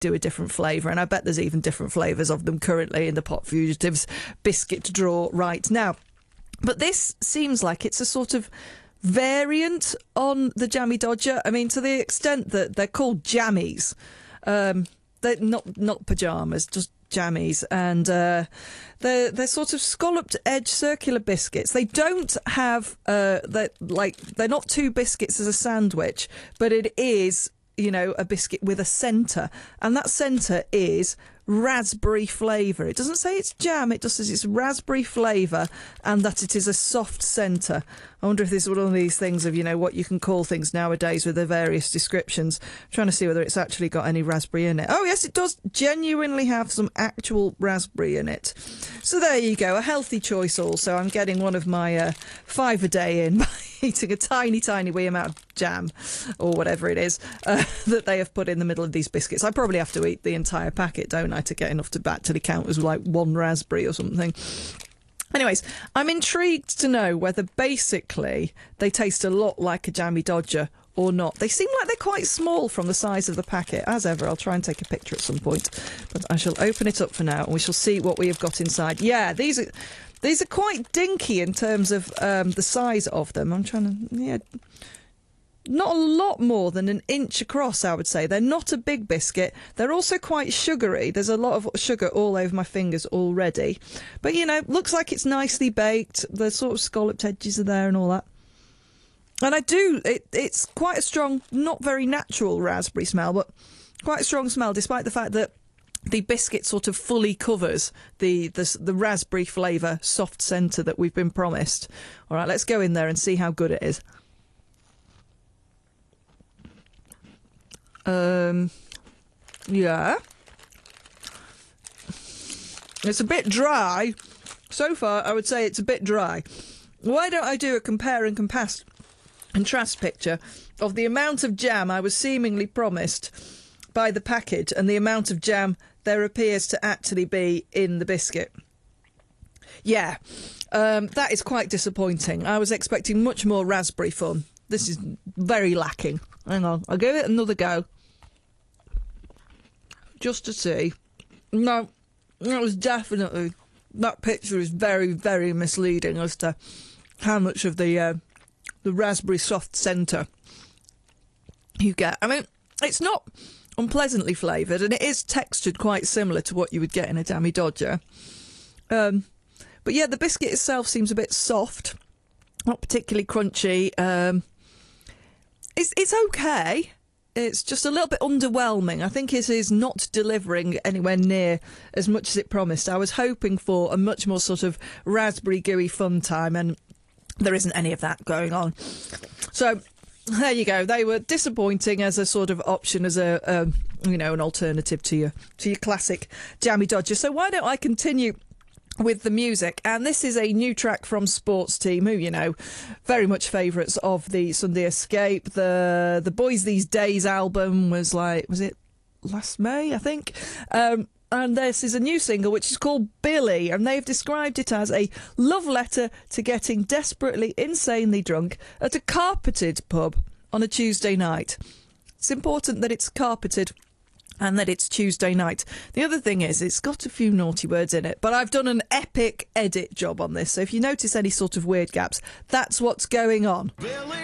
do a different flavour, and I bet there's even different flavours of them currently in the Pot Fugitives biscuit drawer right now. But this seems like it's a sort of variant on the Jammy Dodger. I mean, to the extent that they're called jammies. They're not pyjamas, just jammies, and they're sort of scalloped edge circular biscuits. They don't have they're not two biscuits as a sandwich, but it is, a biscuit with a centre, and that centre is raspberry flavour. It doesn't say it's jam, it just says it's raspberry flavour and that it is a soft centre. I wonder if this is one of these things of, what you can call things nowadays with their various descriptions. I'm trying to see whether it's actually got any raspberry in it. Oh, yes, it does genuinely have some actual raspberry in it. So there you go, a healthy choice also. I'm getting one of my 5 a day in by eating a tiny, tiny wee amount of jam, or whatever it is, that they have put in the middle of these biscuits. I probably have to eat the entire packet, don't I, to get enough to actually count as like one raspberry or something. Anyways, I'm intrigued to know whether basically they taste a lot like a Jammy Dodger or not. They seem like they're quite small from the size of the packet. As ever, I'll try and take a picture at some point, but I shall open it up for now and we shall see what we have got inside. Yeah, these are quite dinky in terms of the size of them. I'm trying to... not a lot more than an inch across, I would say. They're not a big biscuit. They're also quite sugary. There's a lot of sugar all over my fingers already. But, looks like it's nicely baked. The sort of scalloped edges are there and all that. And it's quite a strong, not very natural raspberry smell, but quite a strong smell, despite the fact that the biscuit sort of fully covers the raspberry flavour soft centre that we've been promised. All right, let's go in there and see how good it is. Yeah. It's a bit dry. So far, I would say it's a bit dry. Why don't I do a compare and contrast picture of the amount of jam I was seemingly promised by the package and the amount of jam there appears to actually be in the biscuit? Yeah, that is quite disappointing. I was expecting much more raspberry fun. This is very lacking. Hang on, I'll give it another go. Just to see. No, that was definitely... That picture is very, very misleading as to how much of the raspberry soft centre you get. I mean, it's not unpleasantly flavoured, and it is textured quite similar to what you would get in a Jammy Dodger. But yeah, the biscuit itself seems a bit soft, not particularly crunchy. It's okay. It's just a little bit underwhelming. I think it is not delivering anywhere near as much as it promised. I was hoping for a much more sort of raspberry gooey fun time, and there isn't any of that going on. So there you go. They were disappointing as a sort of option, as an alternative to your classic Jammy Dodger. So why don't I continue with the music? And this is a new track from Sports Team, who, very much favourites of the Sunday Escape. The Boys These Days album was it last May, I think? And this is a new single which is called Billy, and they've described it as a love letter to getting desperately, insanely drunk at a carpeted pub on a Tuesday night. It's important that it's carpeted and that it's Tuesday night. The other thing is, it's got a few naughty words in it, but I've done an epic edit job on this, so if you notice any sort of weird gaps, that's what's going on.